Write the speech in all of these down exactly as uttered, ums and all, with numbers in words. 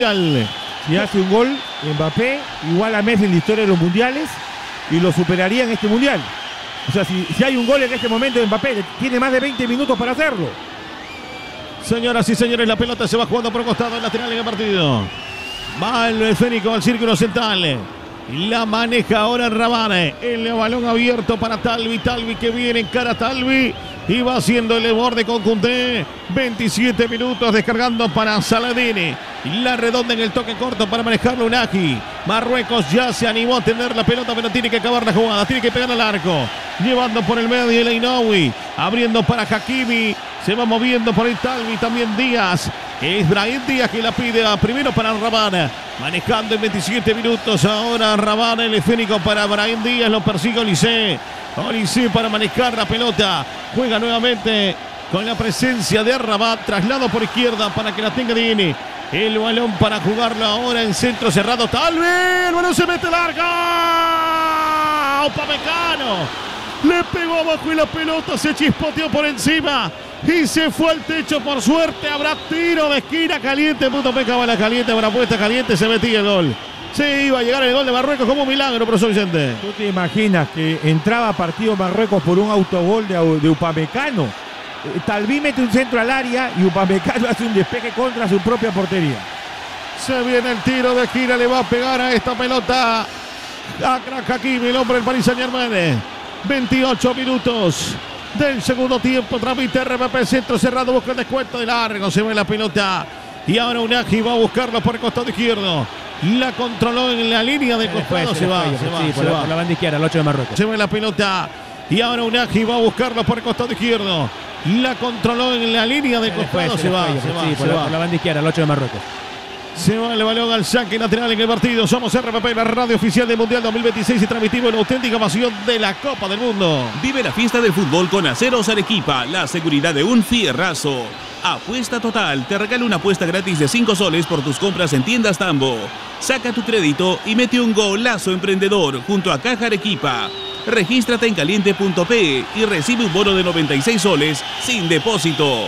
Si hace un gol, Mbappé igual a Messi en la historia de los mundiales y lo superaría en este mundial. O sea, si, si hay un gol en este momento de Mbappé, tiene más de veinte minutos para hacerlo. Señoras y señores, la pelota se va jugando por un costado, el lateral en el partido. Va el esférico al círculo central. La maneja ahora Rabane. El balón abierto para Talvi. Talvi que viene en cara a Talvi. Y va haciendo el borde con Koundé. veintisiete minutos descargando para Saladini. La redonda en el toque corto para manejarlo Unagi. Marruecos ya se animó a tener la pelota, pero tiene que acabar la jugada. Tiene que pegar al arco. Llevando por el medio el Ainaoui. Abriendo para Hakimi. Se va moviendo por el Talvi. También Díaz. Es Brahim Díaz que la pide a primero para Rabane. Manejando en veintisiete minutos. Ahora Rabane, el esférico para Brahim Díaz. Lo persigue Olise. Olise para manejar la pelota. Juega nuevamente con la presencia de Rabat. Traslado por izquierda para que la tenga Dini. El balón para jugarlo ahora en centro cerrado. Talvi. El balón se mete larga. Upamecano. Le pegó abajo y la pelota se chispoteó por encima. Y se fue al techo, por suerte. Habrá tiro de esquina caliente. Puto Peca bala caliente, buena puesta caliente. Se metía el gol. Sí, iba a llegar el gol de Marruecos como un milagro, profesor Vicente. ¿Tú te imaginas que entraba partido Marruecos por un autogol de, de Upamecano? Eh, Talvi mete un centro al área y Upamecano hace un despeje contra su propia portería. Se viene el tiro de esquina. Le va a pegar a esta pelota Achraf Hakimi, el hombre del Paris Saint-Germain. veintiocho minutos del segundo tiempo. Tramite R P P, centro cerrado, busca el descuento de largo. Se ve la pelota y ahora Unagi va a buscarlo por el costado izquierdo. La controló en la línea de costado. Se va, se va, por la, por la banda izquierda, el ocho de Marruecos. Se ve la pelota y ahora Unagi va a buscarlo por el costado izquierdo. La controló en la línea de costado. Se va, se va, sí, por la, por la banda izquierda, el ocho de Marruecos. Se va el balón al saque lateral en el partido. Somos R P P, la radio oficial del Mundial dos mil veintiséis y transmitimos la auténtica pasión de la Copa del Mundo. Vive la fiesta del fútbol con Aceros Arequipa, la seguridad de un fierrazo. Apuesta Total, te regala una apuesta gratis de cinco soles por tus compras en tiendas Tambo. Saca tu crédito y mete un golazo emprendedor junto a Caja Arequipa. Regístrate en caliente punto pe y recibe un bono de noventa y seis soles sin depósito.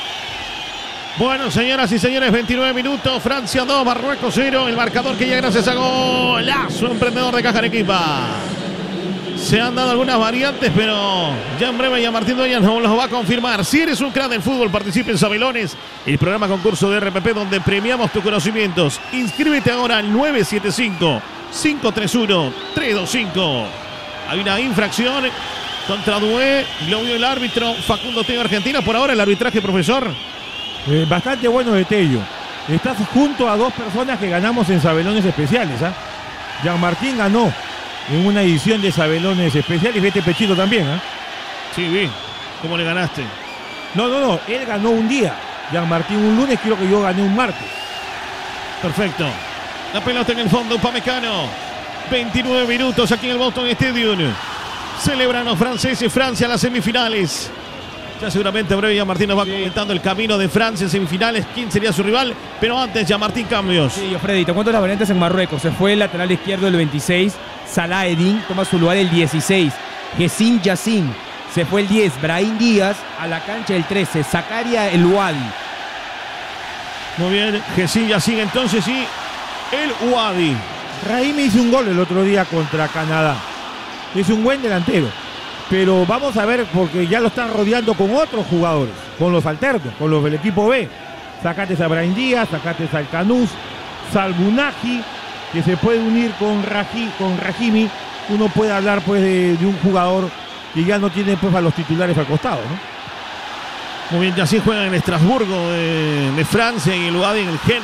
Bueno, señoras y señores, veintinueve minutos, Francia dos, Marruecos cero. El marcador que llega gracias a golazo emprendedor de Caja Arequipa. Se han dado algunas variantes, pero ya en breve ya Martín Dueñas nos los va a confirmar. Si eres un crack del fútbol, participa en Sabelones, el programa concurso de R P P donde premiamos tus conocimientos. Inscríbete ahora al nueve siete cinco, cinco tres uno, tres dos cinco. Hay una infracción contra Dué, lo vio el árbitro Facundo Tello Argentina. Por ahora el arbitraje, profesor. Eh, bastante bueno de Tello. Estás junto a dos personas que ganamos en Sabelones especiales. ¿eh? Jean Martín ganó en una edición de Sabelones especiales y vete Pechito también. ¿eh? Sí, vi. ¿Cómo le ganaste? No, no, no. Él ganó un día. Jean Martín un lunes, creo que yo gané un martes. Perfecto. La pelota en el fondo, Upamecano. veintinueve minutos aquí en el Boston Stadium. Celebran los franceses Francia las semifinales. Ya seguramente breve ya Martín nos va sí. comentando el camino de Francia en semifinales, quién sería su rival, pero antes ya Martín cambios. Sí, yo Freddy, te cuento las variantes en Marruecos. Se fue el lateral izquierdo el veintiséis, Salah Eddin, toma su lugar el dieciséis, Gessim Yassin. Se fue el diez, Brahim Díaz, a la cancha el trece, Zakaria El Ouadi. Muy bien, Gessim Yassin entonces sí, El Ouadi. Raimi hizo un gol el otro día contra Canadá. Es un buen delantero. Pero vamos a ver, porque ya lo están rodeando con otros jugadores, con los alternos, con los del equipo B. Sacates a Brahim Díaz, sacates al Canús, Salbunaji, que se puede unir con, Raji, con Rahimi. Uno puede hablar pues de, de un jugador que ya no tiene pues a los titulares al costado, ¿no? Muy bien, ya sí juegan en Estrasburgo de, de Francia y el Ouadi en el Gen.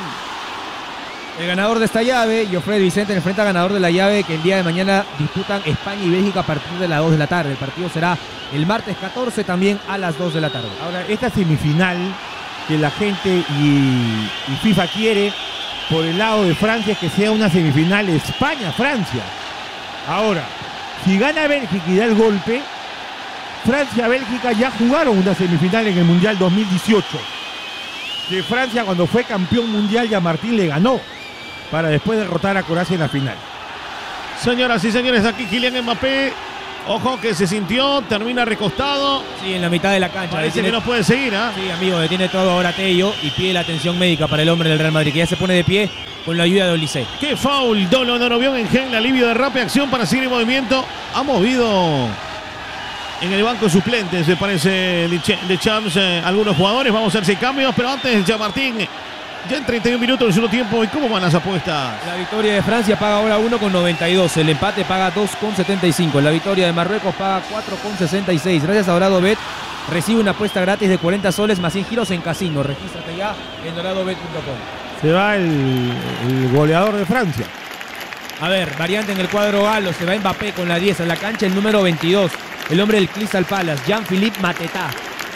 El ganador de esta llave, Jofre Vicente, enfrenta al ganador de la llave que el día de mañana disputan España y Bélgica a partir de las dos de la tarde. El partido será el martes catorce también a las dos de la tarde. Ahora, esta semifinal que la gente y, y FIFA quiere por el lado de Francia es que sea una semifinal España-Francia. Ahora, si gana Bélgica y da el golpe, Francia-Bélgica ya jugaron una semifinal en el Mundial dos mil dieciocho. Que Francia, cuando fue campeón mundial, ya Martín le ganó, para después derrotar a Croacia en la final. Señoras y señores, aquí Kylian Mbappé Ojo que se sintió, termina recostado. Sí, en la mitad de la cancha. Parece Detiene... que no puede seguir, ¿ah? ¿eh? Sí, amigo, detiene todo ahora Tello y pide la atención médica para el hombre del Real Madrid, que ya se pone de pie con la ayuda de Olise. ¡Qué foul! Dolo no lo vio en Gel, alivio de rápida acción para seguir en movimiento. Ha movido en el banco suplentes, me parece, de Champs, eh, algunos jugadores. Vamos a ver si hay cambios, pero antes, ya Martín, ya en treinta y un minutos del segundo tiempo. ¿Y cómo van las apuestas? La victoria de Francia paga ahora uno con noventa y dos, el empate paga dos con setenta y cinco, la victoria de Marruecos paga cuatro con sesenta y seis. Gracias a Dorado Bet, recibe una apuesta gratis de cuarenta soles más cien giros en casino. Regístrate ya en dorado bet punto com. Se va el, el goleador de Francia. A ver, variante en el cuadro galo, se va Mbappé con la diez, en la cancha el número veintidós, el hombre del Crystal Palace, Jean-Philippe Mateta.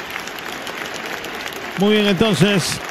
Muy bien, entonces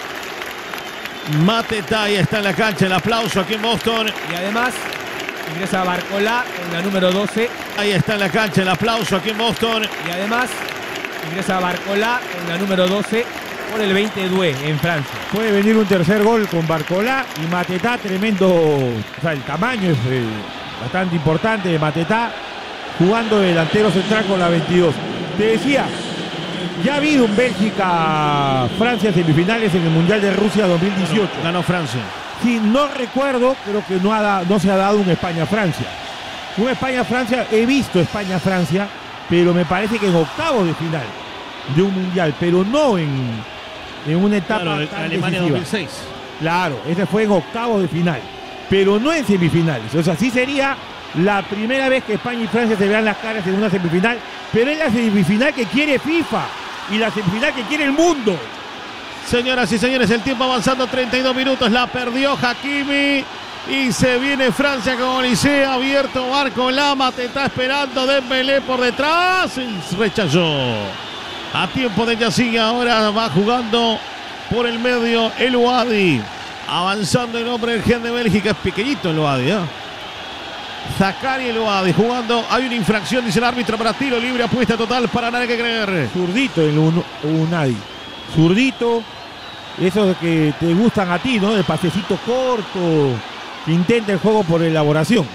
Mateta ya está en la cancha, el aplauso aquí en Boston. Y además ingresa Barcola con la número doce. Ahí está en la cancha, el aplauso aquí en Boston. Y además ingresa Barcola con la número doce por el veinte Doué en Francia. Puede venir un tercer gol con Barcola y Mateta, tremendo. O sea, el tamaño es eh, bastante importante de Mateta, jugando de delantero central con la veintidós. Te decía, ya ha habido un Bélgica-Francia semifinales en el Mundial de Rusia dos mil dieciocho. Ganó Francia. Si no recuerdo, creo que no, ha da, no se ha dado un España-Francia. Un España-Francia, he visto España-Francia, pero me parece que en octavos de final de un Mundial, pero no en, en una etapa Claro, tan Alemania decisiva. dos mil seis. Claro, ese fue en octavos de final, pero no en semifinales. O sea, sí sería la primera vez que España y Francia se vean las caras en una semifinal, pero es la semifinal que quiere FIFA y la semifinal que quiere el mundo. Señoras y señores, el tiempo avanzando, treinta y dos minutos, la perdió Hakimi y se viene Francia con Olise, abierto Barcola, Mateta esperando, Dembélé por detrás, y rechazó. A tiempo de Yacine, ahora va jugando por el medio el Ouadi, avanzando el hombre del gen de Bélgica, es pequeñito el Ouadi, ¿eh? Zakaria El Ouadi jugando, hay una infracción, dice el árbitro, para tiro libre, apuesta total para nada que creer. Zurdito el un, Unai, zurdito, esos que te gustan a ti, ¿no? De pasecito corto, que intenta el juego por elaboración.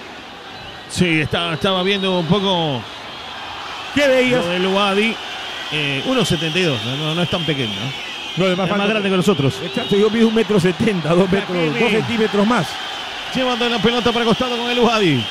Sí, estaba, estaba viendo un poco ¿Qué veías? lo del Ouadi, eh, uno setenta y dos, no, no es tan pequeño, ¿no? Lo demás Es más grande que nosotros. Exacto, yo mido un metro setenta, dos metros, Hakimi. dos centímetros más. Llevando la pelota para el costado con el Ouadi.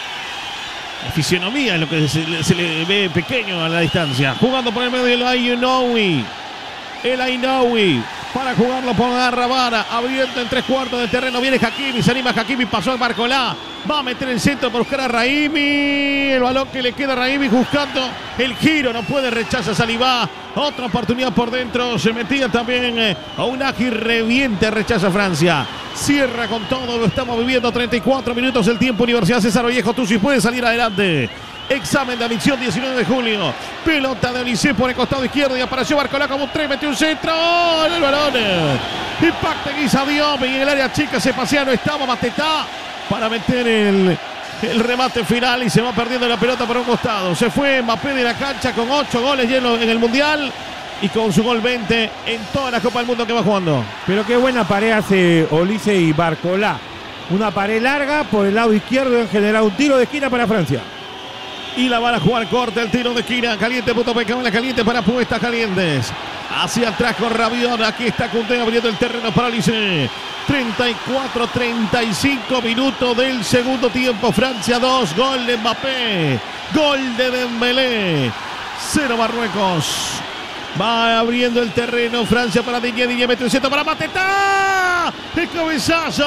La fisionomía es lo que se le, se le ve pequeño a la distancia. Jugando por el medio el Ainoui. El Ainoui. Para jugarlo por Garrabara. Abriendo en tres cuartos de terreno. Viene Hakimi. Se anima Hakimi. Pasó al Barcola. Va a meter el centro para buscar a Raimi. El balón que le queda a Raimi buscando el giro. No puede, rechaza Salivá. Otra oportunidad por dentro. Se metía también eh, a un ágil reviente. Rechaza Francia. Cierra con todo. Estamos viviendo treinta y cuatro minutos el tiempo. Universidad César Vallejo. Tú sí puedes salir adelante. Examen de admisión diecinueve de julio. Pelota de Olise por el costado izquierdo y apareció Barcola como un tres. Metió un centro. ¡Oh! En el balón. Impacta Guisa Diop. Y en el área chica se pasea. No estaba Mateta para meter el, el remate final y se va perdiendo la pelota por un costado. Se fue Mbappé de la cancha con ocho goles llenos en el Mundial y con su gol veinte en toda la Copa del Mundo que va jugando. Pero qué buena pared hace Olise y Barcola. Una pared larga por el lado izquierdo y han generado un tiro de esquina para Francia. Y la van a jugar corta, el tiro de esquina. Caliente punto pe ca, la caliente para apuestas calientes. Hacia atrás con Rabiot. Aquí está Koundé abriendo el terreno para Olise. treinta y cuatro treinta y cinco minutos del segundo tiempo. Francia dos, gol de Mbappé. Gol de Dembélé. Cero Marruecos. Va abriendo el terreno Francia para Digne. Digne mete el centro para Mateta. El cabezazo.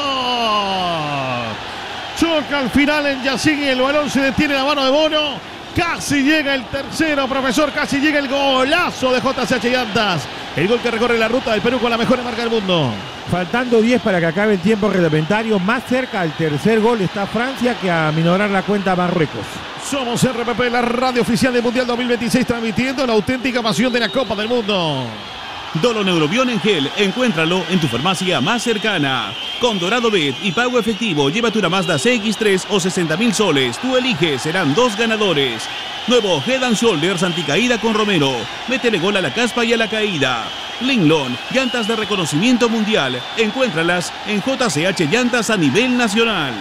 Choca al final en Yacine. El balón se detiene en la mano de Bono. Casi llega el tercero, profesor. Casi llega el golazo de J C H Llantas. El gol que recorre la ruta del Perú con la mejor marca del mundo. Faltando diez para que acabe el tiempo reglamentario. Más cerca al tercer gol está Francia que a minorar la cuenta a Marruecos. Somos R P P, la radio oficial del Mundial dos mil veintiséis, transmitiendo la auténtica pasión de la Copa del Mundo. Dolo Neurobión en gel, encuéntralo en tu farmacia más cercana. Con Dorado Bet y pago efectivo, llévate una Mazda C X tres o sesenta mil soles. Tú eliges, serán dos ganadores. Nuevo Head and Shoulders anticaída con Romero. Métele gol a la caspa y a la caída. Linglon, llantas de reconocimiento mundial. Encuéntralas en J C H Llantas a nivel nacional.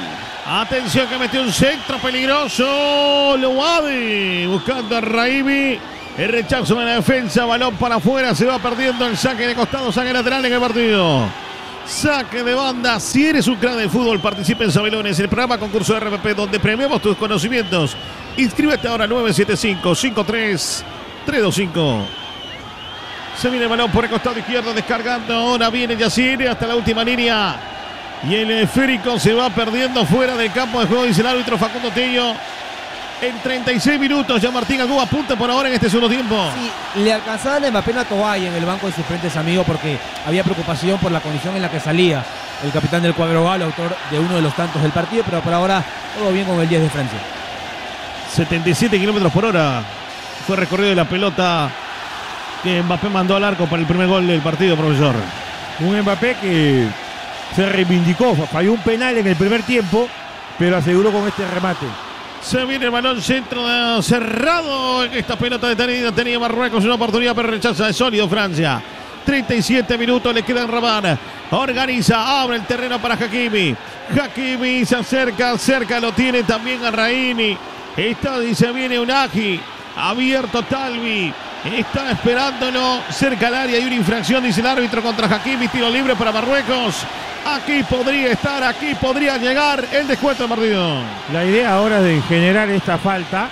Atención que metió un centro peligroso. Louadi buscando a Raimi. El rechazo de la defensa. Balón para afuera. Se va perdiendo el saque de costado. Saque lateral en el partido. Saque de banda. Si eres un crack del fútbol, participa en Sabelones, el programa concurso de R P P donde premiamos tus conocimientos. Inscríbete ahora nueve siete cinco, cinco tres, tres dos cinco. Se viene el balón por el costado izquierdo descargando. Ahora viene Yacine hasta la última línea. Y el esférico se va perdiendo fuera del campo de juego, dice el árbitro Facundo Tello. En treinta y seis minutos ya Martín Agú apunta por ahora en este segundo tiempo. Sí, le alcanzaban a Mbappé a Tobay en el banco de suplentes, amigo, porque había preocupación por la condición en la que salía el capitán del cuadro galo, autor de uno de los tantos del partido, pero por ahora todo bien con el diez de Francia. setenta y siete kilómetros por hora fue recorrido de la pelota que Mbappé mandó al arco para el primer gol del partido, profesor. Un Mbappé que se reivindicó, falló un penal en el primer tiempo, pero aseguró con este remate. Se viene el balón centro de cerrado. Esta pelota detenida tenía Marruecos una oportunidad, pero rechaza. Es sólido Francia. treinta y siete minutos le quedan Rabat. Organiza, abre el terreno para Hakimi. Hakimi se acerca, cerca lo tiene también a Raini. Está y se viene Unagi. Abierto Talvi. Está esperándolo cerca al área. Hay una infracción, dice el árbitro, contra Hakimi. Tiro libre para Marruecos. Aquí podría estar, aquí podría llegar el descuento del partido. La idea ahora de generar esta falta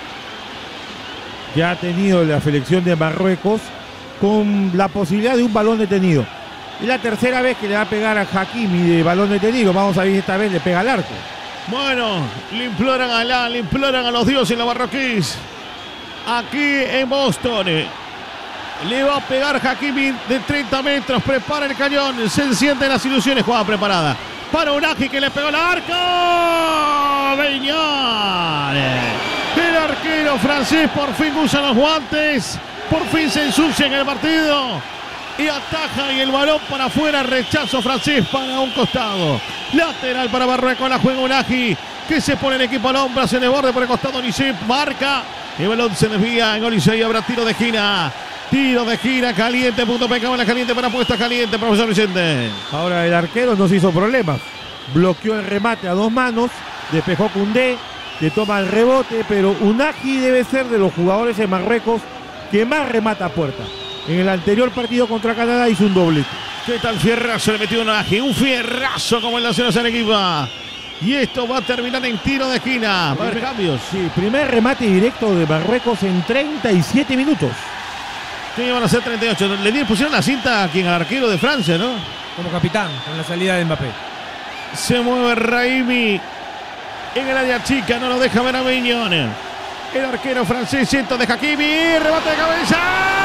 que ha tenido la selección de Marruecos con la posibilidad de un balón detenido. Es la tercera vez que le va a pegar a Hakimi de balón detenido. Vamos a ver si esta vez le pega al arco. Bueno, le imploran a la, le imploran a los dioses los marroquíes. Aquí en Boston. Le va a pegar Hakimi de treinta metros. Prepara el cañón. Se encienden las ilusiones. Jugada preparada para Unagi que le pegó al arco. Beñán. El arquero francés por fin usa los guantes. Por fin se ensucia en el partido. Y ataja y el balón para afuera. Rechazo francés para un costado. Lateral para Marruecos. La juega Unagi que se pone el equipo al hombro. Se desborde por el costado. Nisip marca. El balón se desvía en Olise y habrá tiro de esquina. Tiro de gira caliente, punto P, cámara caliente para apuesta caliente, profesor Vicente. Ahora el arquero no se hizo problemas. Bloqueó el remate a dos manos, despejó Koundé, le toma el rebote, pero Unagi debe ser de los jugadores de Marruecos que más remata a puerta. En el anterior partido contra Canadá hizo un doblete. ¿Qué tal fierrazo le metió Unagi? Un fierrazo como el Nacional Arequipa. Y esto va a terminar en tiro de esquina. Va a haber cambios. Sí, primer remate directo de Marruecos en treinta y siete minutos. Sí, van a ser treinta y ocho. Le pusieron la cinta a quien al arquero de Francia, ¿no? Como capitán, con la salida de Mbappé. Se mueve Raimi en el área chica, no lo deja ver a Beñón. El arquero francés, centro de Hakimi, rebate de cabeza.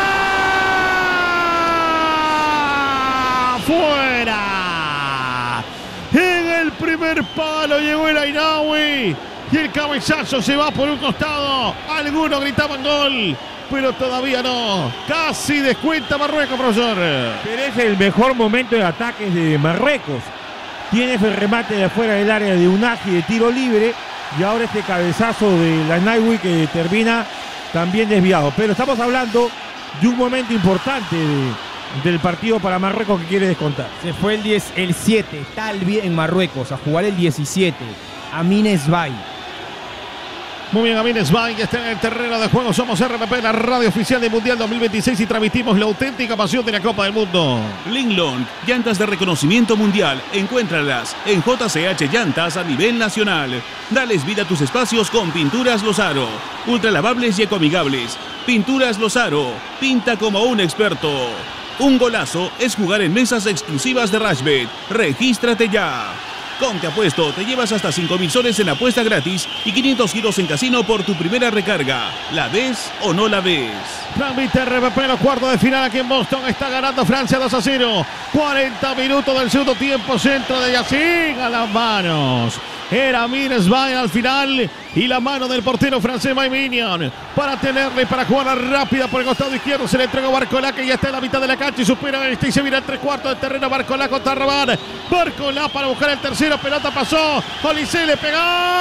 ¡Fuera! En el primer palo llegó el Ainaoui y el cabezazo se va por un costado. Algunos gritaban gol, pero todavía no. Casi descuenta Marruecos, profesor. Pero es el mejor momento de ataques de Marruecos. Tiene ese remate de afuera del área de Unagi de tiro libre. Y ahora este cabezazo de la Ainaoui que termina también desviado. Pero estamos hablando de un momento importante de, del partido para Marruecos que quiere descontar. Se fue el diez, el siete, Talvi en Marruecos, a jugar el diecisiete. Amin Esbay. Muy bien, Amin Esbay, que está en el terreno de juego. Somos R P P, la radio oficial de Mundial dos mil veintiséis y transmitimos la auténtica pasión de la Copa del Mundo. Linglong, llantas de reconocimiento mundial. Encuéntralas en J C H Llantas a nivel nacional. Dales vida a tus espacios con Pinturas Lozaro. Ultralavables y ecoamigables. Pinturas Lozaro. Pinta como un experto. Un golazo es jugar en mesas exclusivas de Rashbet. Regístrate ya. Con Te Apuesto te llevas hasta cinco mil soles en apuesta gratis y quinientos giros en casino por tu primera recarga. ¿La ves o no la ves? Transmite R P P los cuartos de final aquí en Boston. Está ganando Francia dos a cero. cuarenta minutos del segundo tiempo. Centro de Yacine a las manos. Era Amin Esbay al final. Y la mano del portero francés Mike Mignon para tenerle, para jugar rápida por el costado izquierdo. Se le entregó Barcolá, que ya está en la mitad de la cancha y supera este y se viene el tres cuartos de terreno. Barcolá contra Rabat. Barcolá para buscar el tercero. Pelota pasó. Olise le pegó.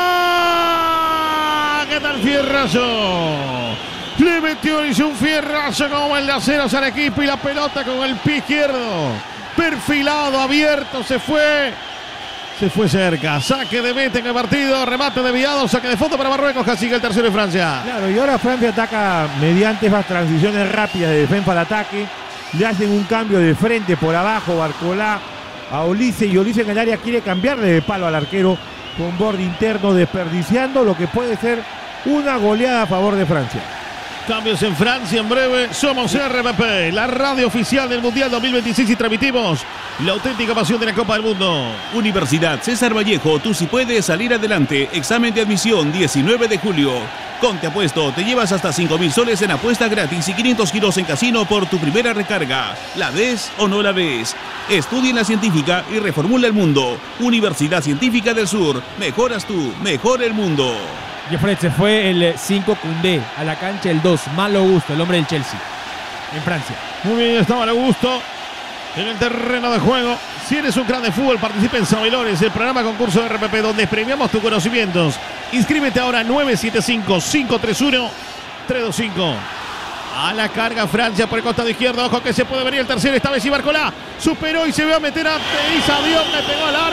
¿Qué tal fierrazo? Le metió, hizo un fierrazo como el de Aceros al equipo y la pelota con el pie izquierdo. Perfilado, abierto, se fue. Se fue cerca. Saque de meta en el partido. Remate desviado. Saque de fondo para Marruecos. Casi que el tercero de Francia. Claro, y ahora Francia ataca mediante esas transiciones rápidas de defensa al ataque. Le hacen un cambio de frente por abajo. Barcolá a Olise. Y Olise en el área quiere cambiarle de palo al arquero con borde interno, desperdiciando lo que puede ser una goleada a favor de Francia. Cambios en Francia en breve. Somos R P P, la radio oficial del Mundial dos mil veintiséis, y transmitimos la auténtica pasión de la Copa del Mundo. Universidad César Vallejo, tú sí puedes salir adelante. Examen de admisión diecinueve de julio. Con Te Apuesto te llevas hasta cinco mil soles en apuesta gratis y quinientos kilos en casino por tu primera recarga. ¿La ves o no la ves? Estudia en la científica y reformula el mundo. Universidad Científica del Sur. Mejoras tú, mejor el mundo. Jeffrey, se fue el cinco Koundé a la cancha, el dos Malo Gusto, el hombre del Chelsea, en Francia. Muy bien, está Malo Gusto en el terreno de juego. Si eres un crack de fútbol, participa en Sabelones, el programa concurso de R P P, donde premiamos tus conocimientos. Inscríbete ahora nueve siete cinco, cinco tres uno, tres dos cinco. A la carga Francia por el costado izquierdo. Ojo que se puede venir el tercero. Esta vez y Barcolá superó y se va a meter ante Isa Diop. Le pegó al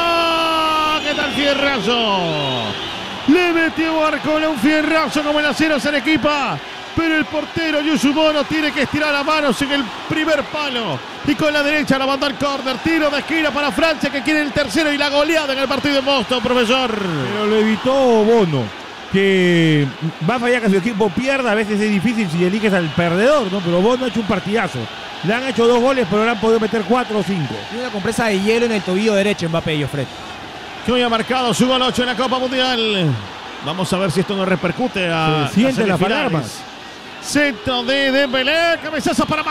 arco. ¿Qué tal fierrazo? Le metió Barcolá un fierrazo como el acero Arequipa. Pero el portero Yusumono tiene que estirar las manos en el primer palo. Y con la derecha la mandó al córner. Tiro de esquina para Francia, que quiere el tercero y la goleada en el partido en Boston, profesor. Pero lo evitó Bono, que va a fallar que su equipo pierda. A veces es difícil si eliges al perdedor, ¿no? Pero Bono ha hecho un partidazo. Le han hecho dos goles, pero le han podido meter cuatro o cinco. Tiene una compresa de hielo en el tobillo derecho Mbappé, Jofred. Que hoy ha marcado su gol ocho en la Copa Mundial. Vamos a ver si esto no repercute a Se sienten las alarmas. Centro de Dembélé, cabezazo para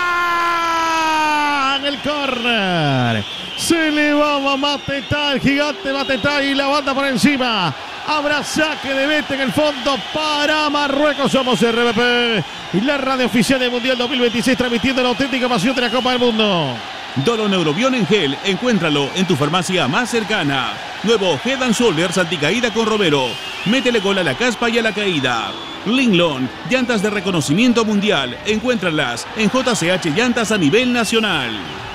Matetá en el córner. Se le va Matetá, el gigante Matetá, y la banda por encima. Habrá saque de meta en el fondo para Marruecos. Somos R P P y la radio oficial del Mundial dos mil veintiséis, transmitiendo la auténtica pasión de la Copa del Mundo. Doloneurobion en gel, encuéntralo en tu farmacia más cercana. Nuevo Head and Shoulders anticaída con Romero. Métele gol a la caspa y a la caída. Linglong, llantas de reconocimiento mundial. Encuéntralas en J C H Llantas a nivel nacional.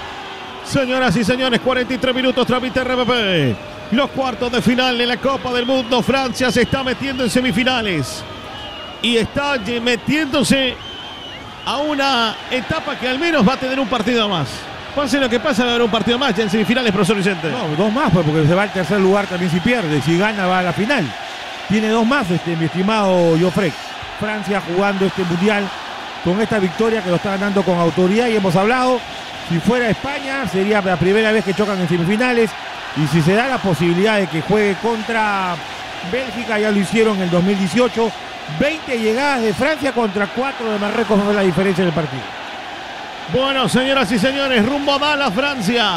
Señoras y señores, cuarenta y tres minutos, transmite R P P. Los cuartos de final de la Copa del Mundo. Francia se está metiendo en semifinales. Y está metiéndose a una etapa que al menos va a tener un partido más. Pase lo que pase, va a haber un partido más ya en semifinales, profesor Vicente. No, dos más, pues, porque se va al tercer lugar también si pierde. Si gana, va a la final. Tiene dos más, este, mi estimado Jofrey. Francia jugando este mundial con esta victoria que lo está ganando con autoridad, y hemos hablado. Si fuera España, sería la primera vez que chocan en semifinales. Y si se da la posibilidad de que juegue contra Bélgica, ya lo hicieron en el dos mil dieciocho. veinte llegadas de Francia contra cuatro de Marruecos, no es la diferencia del partido. Bueno, señoras y señores, rumbo a Dallas, Francia,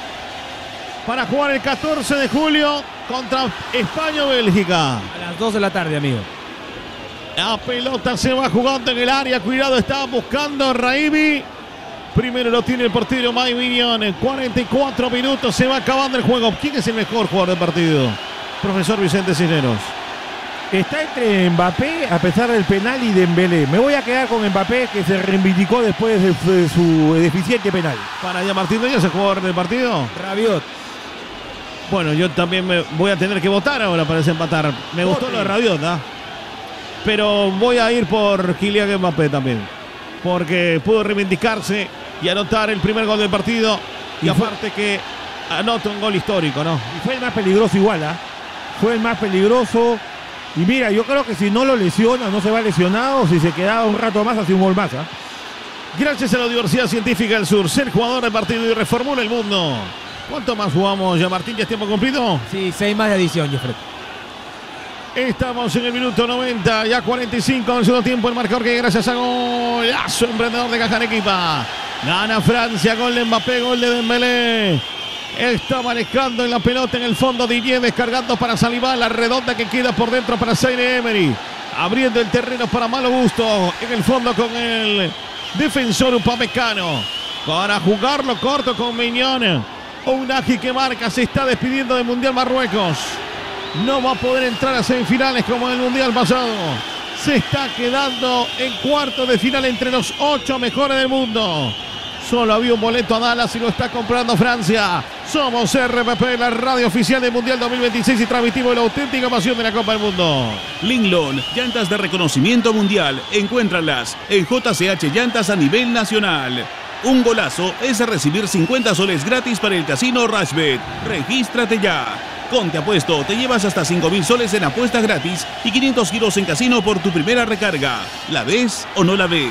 para jugar el catorce de julio contra España o Bélgica. A las dos de la tarde, amigo. La pelota se va jugando en el área. Cuidado, estaba buscando Raimi. Primero lo tiene el portero Mike Mignon. En cuarenta y cuatro minutos se va acabando el juego. ¿Quién es el mejor jugador del partido? Profesor Vicente Cisneros. Está entre Mbappé, a pesar del penal, y Dembélé. Me voy a quedar con Mbappé, que se reivindicó después de su, de su deficiente penal. Para allá Martín Reyes, el jugador del partido. Rabiot. Bueno, yo también me voy a tener que votar ahora para desempatar. Me Vote. gustó lo de Rabiot, ¿ah? Pero voy a ir por Kylian Mbappé también, porque pudo reivindicarse y anotar el primer gol del partido. Y, y aparte que anota un gol histórico, ¿no? Y fue el más peligroso igual, ¿ah? ¿eh? Fue el más peligroso. Y mira, yo creo que si no lo lesiona, no se va lesionado, si se quedaba un rato más, hace un gol más, ¿eh? Gracias a la Universidad Científica del Sur, ser jugador del partido y reformula el mundo. ¿Cuánto más jugamos ya, Martín? ¿Ya es tiempo cumplido? Sí, seis más de adición, Jeffrey. Estamos en el minuto noventa, ya cuarenta y cinco en el segundo tiempo. El marcador que gracias a golazo emprendedor de Caja Arequipa. Gana Francia, gol de Mbappé, gol de Dembélé. Está manejando en la pelota en el fondo Didier, descargando para Saliba, la redonda que queda por dentro para Zaire Emery. Abriendo el terreno para Malo Gusto, en el fondo con el defensor Upamecano. Para jugarlo corto con Mignon. Unagi que marca, se está despidiendo del Mundial Marruecos. No va a poder entrar a semifinales como en el Mundial pasado. Se está quedando en cuartos de final entre los ocho mejores del mundo. Solo había un boleto a Dallas y lo está comprando Francia. Somos R P P, la radio oficial del Mundial dos mil veintiséis y transmitimos la auténtica pasión de la Copa del Mundo. Linglon, llantas de reconocimiento mundial. Encuéntralas en J C H Llantas a nivel nacional. Un golazo es recibir cincuenta soles gratis para el casino Rushbet. Regístrate ya. Con Te Apuesto te llevas hasta cinco mil soles en apuestas gratis y quinientos giros en casino por tu primera recarga. ¿La ves o no la ves?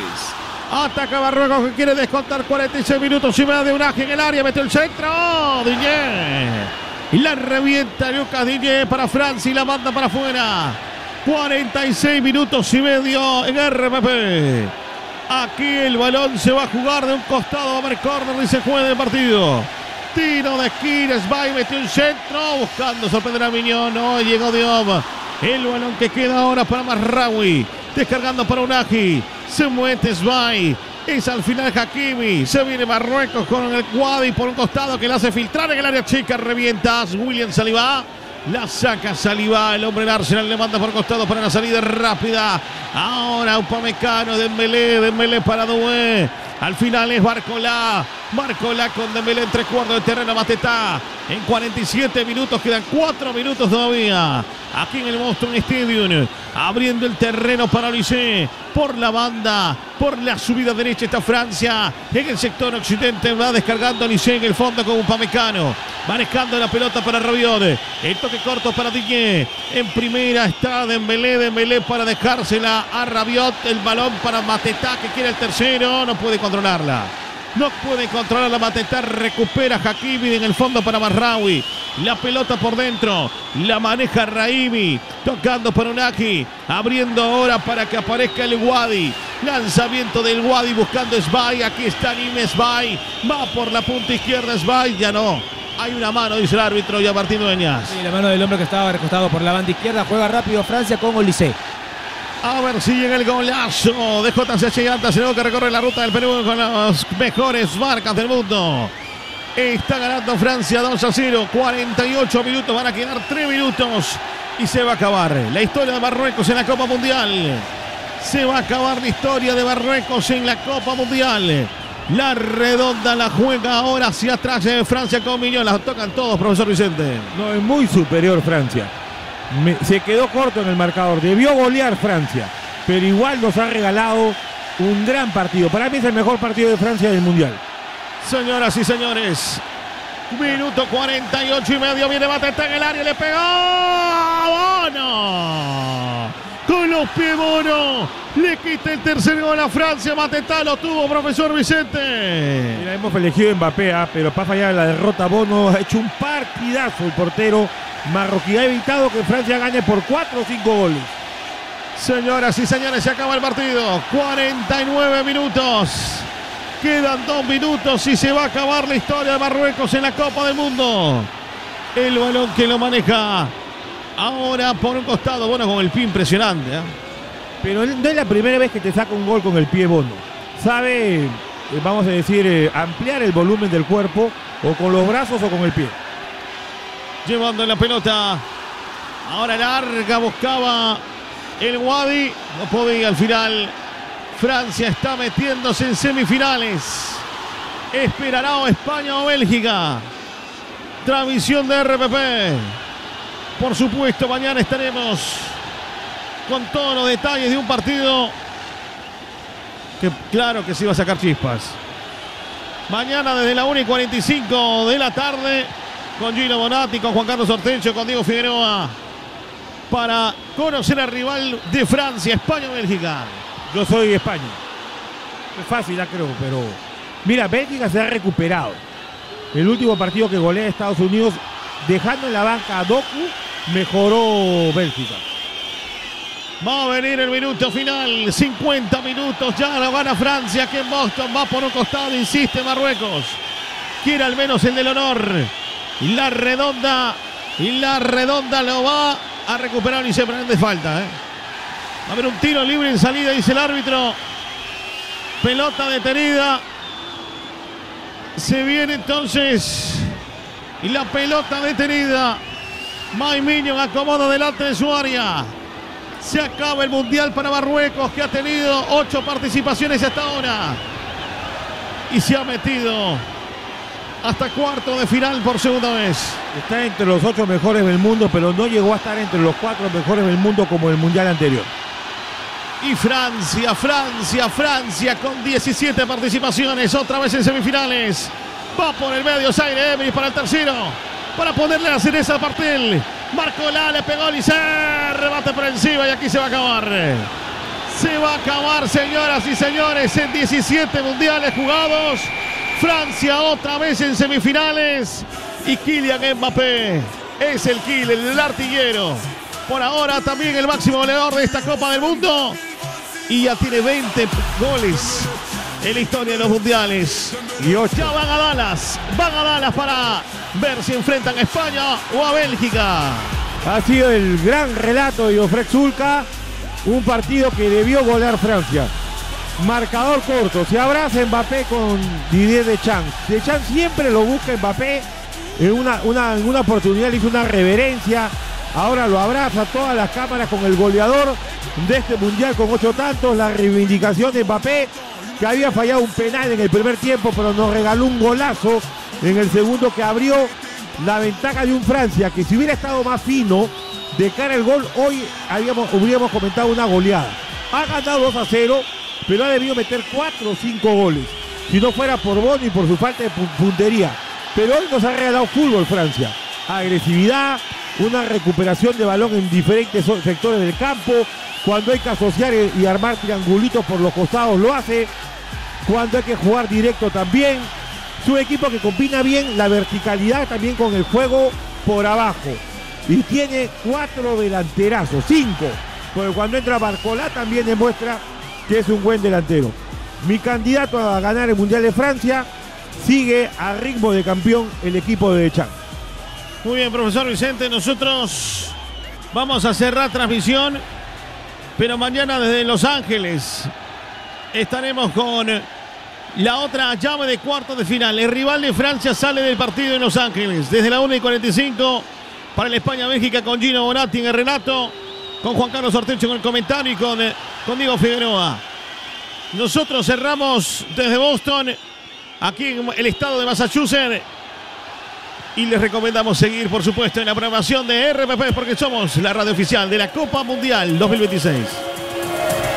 Ataca Marruecos, que quiere descontar cuarenta y seis minutos y medio de Unagi en el área. Mete el centro. Digne. Y la revienta Lucas Digne para Francia y la manda para afuera. cuarenta y seis minutos y medio en R P P. Aquí el balón se va a jugar de un costado. Va a haber córner y se juega el partido. Tiro de esquina. Sbai metió un centro. Buscando sorprender a Miñón. No llegó Diop. El balón que queda ahora para Mazraoui. Descargando para Unagi. Se mueve Sbai. Es al final Hakimi. Se viene Marruecos con el Wadi por un costado que le hace filtrar en el área chica. Revientas. William Saliba. La saca Saliba. El hombre del Arsenal le manda por costado para la salida rápida. Ahora Upamecano. Dembélé. Dembélé para Doué. Al final es Barcola. Barcola con Dembélé en tres cuartos de terreno. Mateta. En cuarenta y siete minutos. Quedan cuatro minutos todavía. Aquí en el Boston Stadium. Abriendo el terreno para Olise. Por la banda. Por la subida derecha está Francia. En el sector occidente va descargando Olise en el fondo con Upamecano. Manejando la pelota para Rabiot. El toque corto para Digne. En primera está Dembélé. Dembélé para dejársela a Rabiot. El balón para Mateta que quiere el tercero. No puede controlarla. No puede controlar la Mateta. Recupera Hakimi en el fondo para Mazraoui. La pelota por dentro. La maneja Raimi. Tocando para Unagi. Abriendo ahora para que aparezca el Wadi. Lanzamiento del Wadi buscando Sbai. Aquí está Nime Sbai. Va por la punta izquierda Sbai. Ya no. Hay una mano, dice el árbitro, ya Martín Dueñas. Sí, la mano del hombre que estaba recostado por la banda izquierda. Juega rápido Francia con Olise. A ver si llega el golazo de J C H Llantas, luego que recorre la ruta del Perú con las mejores marcas del mundo. Está ganando Francia dos a cero. cuarenta y ocho minutos, van a quedar tres minutos y se va a acabar la historia de Marruecos en la Copa Mundial. Se va a acabar la historia de Marruecos en la Copa Mundial. La redonda la juega ahora hacia atrás de Francia con Miñón. La tocan todos, profesor Vicente. No, es muy superior Francia. Me, se quedó corto en el marcador. Debió golear Francia, pero igual nos ha regalado un gran partido. Para mí es el mejor partido de Francia del Mundial. Señoras y señores, minuto cuarenta y ocho y medio. Viene Mateta en el área, le pegó Bono. Con los pies Bono. Le quita el tercer gol a Francia. Mateta lo tuvo, profesor Vicente. Mira, hemos elegido a Mbappé, ¿eh? Pero para fallar la derrota Bono ha hecho un partidazo el portero marroquí. Ha evitado que Francia gane por cuatro o cinco goles. Señoras y señores, se acaba el partido. cuarenta y nueve minutos. Quedan dos minutos y se va a acabar la historia de Marruecos en la Copa del Mundo. El balón que lo maneja ahora por un costado. Bueno, con el pie impresionante, ¿eh? Pero no es la primera vez que te saca un gol con el pie Bono. Sabe, vamos a decir, eh, ampliar el volumen del cuerpo, o con los brazos o con el pie. Llevando la pelota. Ahora larga, buscaba el Wadi. No podía al final. Francia está metiéndose en semifinales. Esperará o España o Bélgica. Transmisión de R P P. Por supuesto, mañana estaremos con todos los detalles de un partido que claro que sí va a sacar chispas. Mañana desde la una y cuarenta y cinco de la tarde con Gino Bonatti, con Juan Carlos Ortencho, con Diego Figueroa, para conocer al rival de Francia, España o Bélgica. Yo soy España. Es fácil, ya creo, pero mira, Bélgica se ha recuperado. El último partido que golea a Estados Unidos, dejando en la banca a Doku, mejoró Bélgica. Va a venir el minuto final, cincuenta minutos, ya lo gana Francia aquí en Boston, va por un costado, insiste Marruecos. Quiere al menos el del honor. Y la redonda, y la redonda lo va a recuperar y se prende falta, ¿eh? Va a haber un tiro libre en salida, dice el árbitro. Pelota detenida. Se viene entonces. Y la pelota detenida. Mike Mignon acomoda delante de su área. Se acaba el Mundial para Marruecos, que ha tenido ocho participaciones hasta ahora. y se ha metido hasta cuarto de final por segunda vez. Está entre los ocho mejores del mundo, pero no llegó a estar entre los cuatro mejores del mundo como el mundial anterior. Y Francia, Francia, Francia con diecisiete participaciones, otra vez en semifinales. Va por el medio Zaire Emery para el tercero, para ponerle la cereza al pastel. Marcolá le pegó y se rebate por encima y aquí se va a acabar. Se va a acabar, señoras y señores, en diecisiete mundiales jugados. Francia otra vez en semifinales y Kylian Mbappé es el killer, el artillero. Por ahora también el máximo goleador de esta Copa del Mundo y ya tiene veinte goles en la historia de los mundiales. Y ocho. Ya van a Dallas, van a Dallas para ver si enfrentan a España o a Bélgica. Ha sido el gran relato de Jofre Zulca, un partido que debió golear Francia. Marcador corto, se abraza Mbappé con Didier Deschamps. Deschamps siempre lo busca Mbappé, en una, una, en una oportunidad le hizo una reverencia, ahora lo abraza todas las cámaras con el goleador de este mundial con ocho tantos, la reivindicación de Mbappé, que había fallado un penal en el primer tiempo, pero nos regaló un golazo en el segundo que abrió la ventaja de un Francia, que si hubiera estado más fino de cara al gol, hoy habíamos, hubiéramos comentado una goleada. Ha ganado dos a cero, pero ha debido meter cuatro o cinco goles, si no fuera por Boni y por su falta de puntería. Pero hoy nos ha regalado fútbol Francia, agresividad, una recuperación de balón en diferentes sectores del campo, cuando hay que asociar y armar triangulitos por los costados lo hace, cuando hay que jugar directo también. Es un equipo que combina bien la verticalidad también con el juego por abajo, y tiene cuatro delanterazos, cinco, porque cuando entra Barcola también demuestra que es un buen delantero. Mi candidato a ganar el Mundial de Francia sigue a ritmo de campeón el equipo de Deschamps. Muy bien, profesor Vicente, nosotros vamos a cerrar transmisión, pero mañana desde Los Ángeles estaremos con la otra llave de cuartos de final. El rival de Francia sale del partido en Los Ángeles desde la una y cuarenta y cinco para el España-Bélgica con Gino Bonatti en el relato, con Juan Carlos Ortecho en el comentario y con, con Diego Figueroa. Nosotros cerramos desde Boston, aquí en el estado de Massachusetts, y les recomendamos seguir, por supuesto, en la programación de R P P, porque somos la radio oficial de la Copa Mundial dos mil veintiséis.